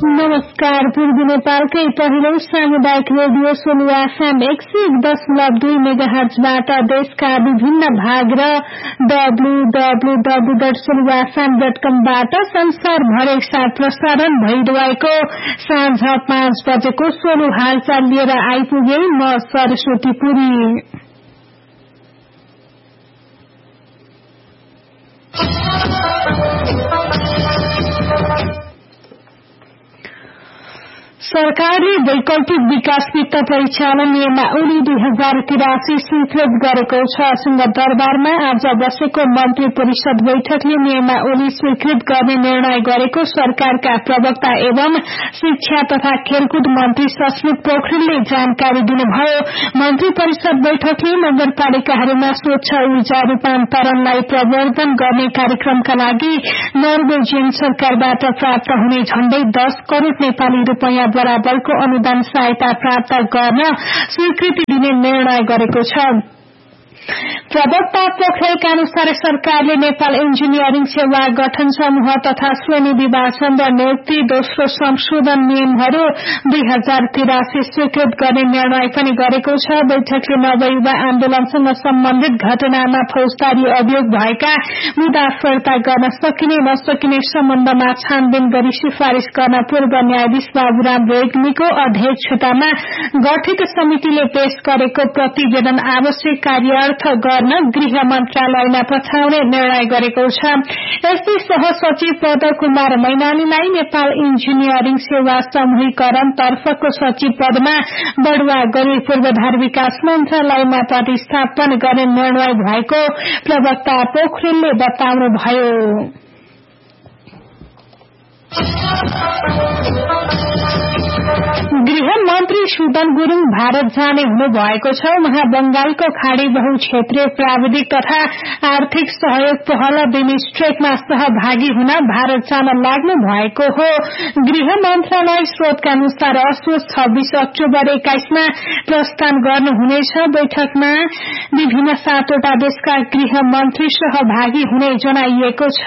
नमस्कार। पूर्वी नेपालकै पहिलो सामुदायिक रेडियो सोलुवा FM 101.2 मेगाहर्जबाट देशका विभिन्न भाग र www.soluvafm.com बाट संसारभर एकसाथ प्रसारण भइरहेको साँझ 5 बजेको सोलु हालचाल लिएर आइपुगे म सरस्वती पुरी। सरकारले वैकल्पिक विकास वित्त परिचालन नियमावली 2083 स्वीकृत गरेको छ। सिंहदरबारमा आज बसेको मन्त्री परिषद बैठकले नियमावली स्वीकृत गर्ने निर्णय गरेको सरकारका प्रवक्ता एवं शिक्षा तथा खेलकुद मन्त्री सस्मित पोखरेलले जानकारी दिनुभयो। मन्त्री परिषद बैठकले नगरपालिकाहरूमा स्वच्छ ऊर्जा रूपान्तरणलाई प्रवर्धन गर्ने कार्यक्रमका लागि नर्वेजियन सरकारबाट प्राप्त हुने झण्डै 10 करोड़ नेपाली रूपैयाँ बराबरको अनुदान सहायता प्राप्त गर्न स्वीकृति दिने निर्णय गरेको छ। प्रवक्ता पोखरेलका अनुसार सरकारले नेपाल इन्जिनियरिङ सेवा गठन समूह तथा श्रेणी विभाजन र नियुक्ति दोस्रो संशोधन नियमहरू 2083 स्वीकृत गर्ने निर्णय पनि गरेको छ। बैठकले नवयुवा आन्दोलनसँग सम्बन्धित घटनामा फौजदारी अभियोग भएका मुद्दा फिर्ता गर्न सकिने नसकिने सम्बन्धमा छानबिन गरी सिफारिश गर्न पूर्व न्यायाधीश बाबुराम रेग्मीको अध्यक्षतामा गठित समितिले पेश गरेको प्रतिवेदन आवश्यक कार्य गर्न गृह मन्त्रालयमा पठाउने निर्णय गरेको छ। यस्तै सहसचिव पद कुमार मैनालीलाई नेपाल इन्जिनियरिङ सेवा समूहीकरण तर्फको सचिव पदमा बढुवा गरी पूर्वाधार विकास मन्त्रालयमा प्रतिस्थापन गर्ने निर्णय भएको प्रवक्ता पोखरेलले बताउनुभयो। गृह मन्त्री सुदन गुरूङ भारत जाने हुनु भएको छ। उहाँ बंगालको खाड़ी बहुक्षेत्रीय प्राविधिक तथा आर्थिक सहयोग पहल बिमस्टेकमा सहभागी हुन भारत जान लाग्नु भएको हो। गृह मन्त्रालय स्रोतका अनुसार असोज 26 अक्टोबर 21मा प्रस्थान गर्नुहुनेछ। बैठकमा विभिन्न 7वटा देशका गृह मन्त्री सहभागी हुने जनाइएको छ।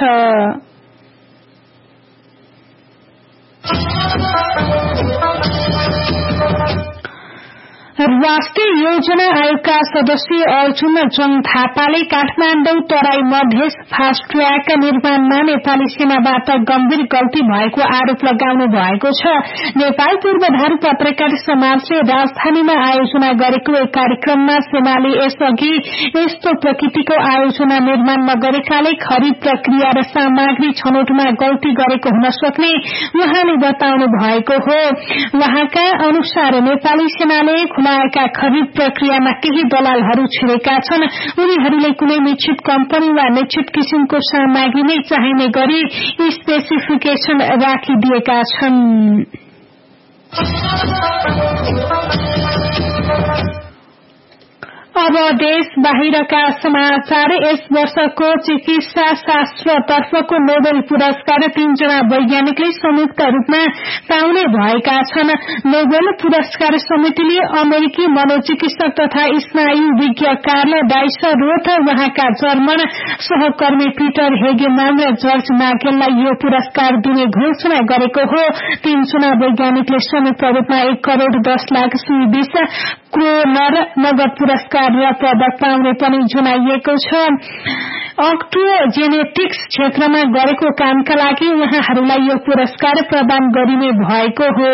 राष्ट्रिय योजना आयोगका सदस्य अर्जुन जङ थापाले काठमाडौँ तराई मधेस फास्ट ट्र्याक निर्माणमा नेपाली सेनाबाट गम्भीर गल्ती भएको आरोप लगाउनु भएको छ। नेपाल पूर्वाधार पत्रकार समाजले राजधानीमा आयोजना गरेको एक कार्यक्रममा सेनाले यसअघि यस्तो प्रकृतिको आयोजना निर्माण नगरेकाले खरिद प्रक्रिया र सामग्री छनौटमा गल्ती गरेको हुन सक्ने उहाँले बताउनु भएको हो। उहाँका अनुसार नेपाली सेनाले खुलाएका खरिद प्रक्रियामा केही दलालहरू छिरेका छन्। उनीहरूले कुनै निश्चित कम्पनी वा निश्चित किसिमको सामग्री नै चाहिने गरी स्पेसिफिकेशन राखिदिएका छन्। अब देश बाहिरका समाचार। यस वर्षको चिकित्सा शास्त्र तर्फको नोबेल पुरस्कार 3 जना वैज्ञानिकले संयुक्त रूपमा पाउने भएका छन्। नोबेल पुरस्कार समितिले अमेरिकी मनोचिकित्सक तथा स्नायु विज्ञ कार्ल डाइसरोथ, उहाँका जर्मन सहकर्मी पिटर हेगेमान र जर्ज नागेललाई यो पुरस्कार दिने घोषणा गरेको हो। 3 जना वैज्ञानिकले संयुक्त रूपमा 1 करोड़ 10 लाख स्वीडिश क्रोनर नगद पुरस्कार र पदक पाउने पनि जनाइएको छ। अक्टोजेनेटिक्स क्षेत्रमा गरेको कामका लागि उहाँहरूलाई यो पुरस्कार प्रदान गरिने भएको हो।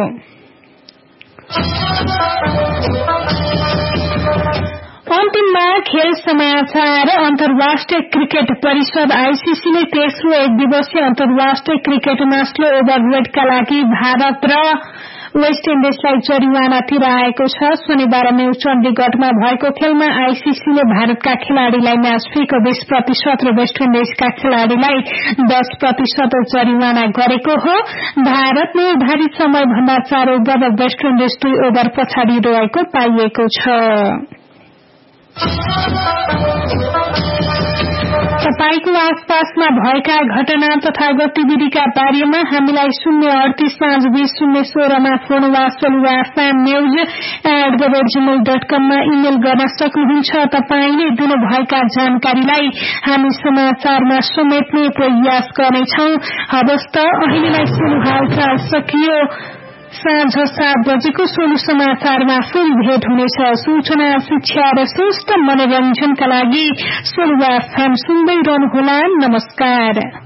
अन्तिममा खेल समाचार। अन्तर्राष्ट्रिय क्रिकेट परिषद आईसीसीले तेस्रो एक दिवसीय अन्तर्राष्ट्रिय क्रिकेटमा स्लो ओभर रेडका लागि भारत र वेस्ट इन्डिजलाई जरिवाना तिराएको छ। शनिबार न्यू चण्डीगढमा भएको खेलमा आईसीसीले भारतका खेलाड़ीलाई म्याच फीको 20% र वेस्ट इन्डिजका खेलाड़ीलाई 10% जरिवाना गरेको हो। भारत निर्धारित समय भन्दा 4 ओभर र वेस्ट इन्डिज 2 ओभर पछाडि रहेको पाइएको छ। तपाईको आसपासमा भएका घटना तथा गतिविधिका बारेमा हामीलाई 038 मा फोन वा news@gmail.com मा इमेल गर्न सक्नुहुन्छ। तपाईले दिनुभएका जानकारीलाई हामी समाचारमा समेट्ने प्रयास गर्नेछौं। हवस् त अहिलेलाई सुरु हालचाल सकियो। साँझ 7 बजेको सोलु समाचारमा फेरि भेट हुनेछ। सूचना, शिक्षा र श्रेष्ठ मनोरञ्जनका लागि सोलु FM सुन्दै रहनुहोला। नमस्कार।